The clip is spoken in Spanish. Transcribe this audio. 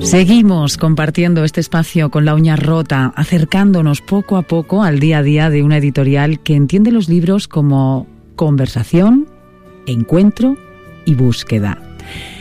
Seguimos compartiendo este espacio con La Uña Rota, acercándonos poco a poco al día a día de una editorial que entiende los libros como conversación, encuentro y búsqueda.